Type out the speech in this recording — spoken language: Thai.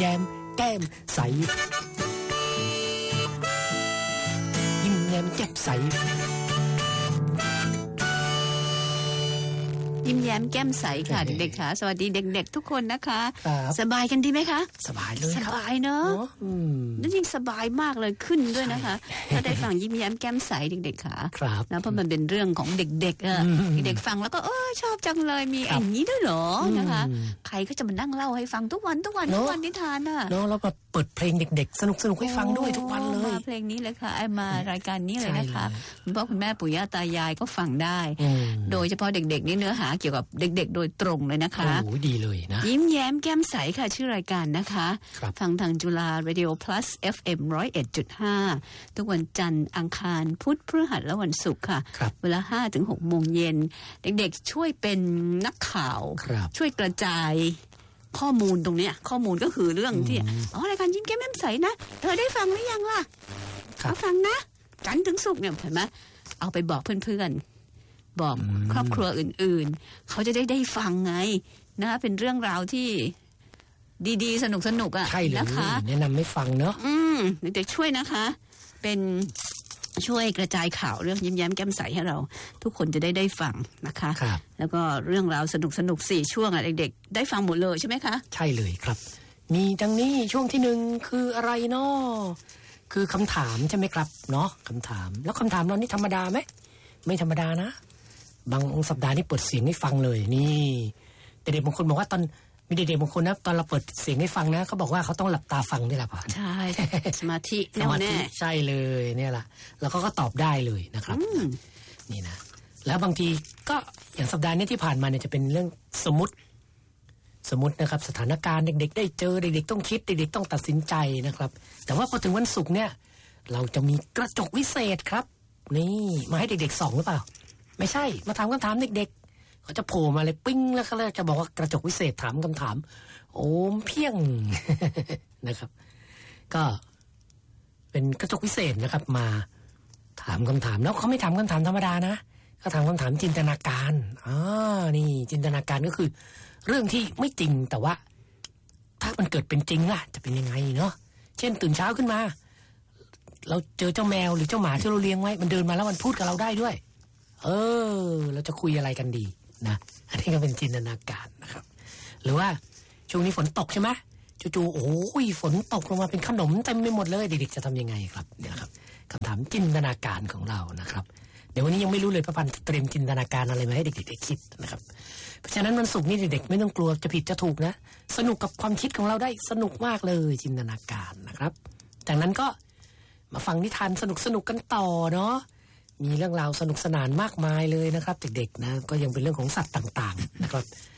แย้มแก้มใสยิ้มแย้มแจ่มใสยิ้มแย้มแก้มใสค่ะเด็กๆค่ะสวัสดีเด็กๆทุกคนนะคะสบายกันดีไหมคะสบายเลยสบายเนอะนั่นยิ่งสบายมากเลยขึ้นด้วยนะคะถ้าได้ฟังยิ้มแย้มแก้มใสเด็กๆค่ะนะเพราะมันเป็นเรื่องของเด็กๆเด็กๆฟังแล้วก็ชอบจังเลยมีอย่างนี้ด้วยเหรอนะคะใครก็จะมานั่งเล่าให้ฟังทุกวันนิทานน่ะแล้วก็เปิดเพลงเด็กๆสนุกๆให้ฟังด้วยทุกวันเลยมาเพลงนี้เลยค่ะมารายการนี้เลยนะคะคุณพ่อคุณแม่ปู่ย่าตายายก็ฟังได้โดยเฉพาะเด็กๆนี่เนื้อหาเกี่ยวกับเด็กๆโดยตรงเลยนะคะโอ้ดีเลยนะยิ้มแย้มแก้มใสค่ะชื่อรายการนะคะฟังทางจุฬา Radio Plus FM 101.5 ทุกวันจันทร์อังคารพุธพฤหัสและวันศุกร์ค่ะเวลา 5-6 โมงเย็นเด็กๆช่วยเป็นนักข่าวช่วยกระจายข้อมูลตรงนี้ข้อมูลก็คือเรื่องที่รายการยิ้มแก้มแจ่มใสนะเธอได้ฟังหรือยังล่ะเขาฟังนะจันทร์ถึงศุกร์เนี่ยเห็นไหมเอาไปบอกเพื่อนๆบอกครอบครัวอื่นๆเขาจะได้ฟังไงนะเป็นเรื่องราวที่ดีๆสนุกๆอ่ะนะคะแนะนำให้ฟังเนอะเด็กๆช่วยนะคะเป็นช่วยกระจายข่าวเรื่องยิ้มแย้มแก้มใสให้เราทุกคนจะได้ฟังนะคะแล้วก็เรื่องราวสนุก4ช่วงอ่ะเด็กๆได้ฟังหมดเลยใช่ไหมคะใช่เลยครับมีดังนี้ช่วงที่1คืออะไรเนาะคือคำถามใช่ไหมครับเนาะคำถามแล้วคำถามเรานี่ธรรมดาไหมไม่ธรรมดานะบางสัปดาห์นี่เปิดเสียงให้ฟังเลยนี่แต่เด็กบางคนบอกว่าตอนมีเด็กๆบางคนนะตอนเราเปิดเสียงให้ฟังนะเขาบอกว่าเขาต้องหลับตาฟังด้วยล่ะพ่อใช่สมาธิแน่ใช่เลยเนี่ยแหละแล้วก็ตอบได้เลยนะครับนี่นะแล้วบางทีก็อย่างสัปดาห์นี้ที่ผ่านมาเนี่ยจะเป็นเรื่องสมมตินะครับสถานการณ์เด็กๆได้เจอเด็กๆต้องคิดเด็กๆต้องตัดสินใจนะครับแต่ว่าพอถึงวันศุกร์เนี่ยเราจะมีกระจกวิเศษครับนี่มาให้เด็กๆส่องหรือเปล่าไม่ใช่มาถามคำถามเด็กๆเขาจะโผล่มาเลยปิ้งแล้วเขาจะบอกว่ากระจกวิเศษถามคำถามโอ้เพี้ยง นะครับก็เป็นกระจกวิเศษนะครับมาถามคำถามแล้วเขาไม่ถามคำถามธรรมดานะเขาถามคำถามจินตนาการนี่จินตนาการก็คือเรื่องที่ไม่จริงแต่ว่าถ้ามันเกิดเป็นจริงล่ะจะเป็นยังไงเนาะเช่นตื่นเช้าขึ้นมาเราเจอเจ้าแมวหรือเจ้าหมาที่เราเลี้ยงไว้มันเดินมาแล้วมันพูดกับเราได้ด้วยเราจะคุยอะไรกันดีนะอันนี้ก็เป็นจินตนาการนะครับหรือว่าช่วงนี้ฝนตกใช่ไหมจู่ๆโอ้ยฝนตกลงมาเป็นขนมเต็มไปหมดเลยเด็กๆจะทำยังไงครับเนี่ยครับคำถามจินตนาการของเรานะครับเดี๋ยววันนี้ยังไม่รู้เลยพระพันธ์เตรียมจินตนาการอะไรมาให้เด็กๆได้คิดนะครับเพราะฉะนั้นวันศุกร์นี้เด็กๆไม่ต้องกลัวจะผิดจะถูกนะสนุกกับความคิดของเราได้สนุกมากเลยจินตนาการนะครับจากนั้นก็มาฟังนิทานสนุกๆกันต่อเนาะมีเรื่องราวสนุกสนานมากมายเลยนะครับเด็กๆนะก็ยังเป็นเรื่องของสัตว์ต่างๆนะครับ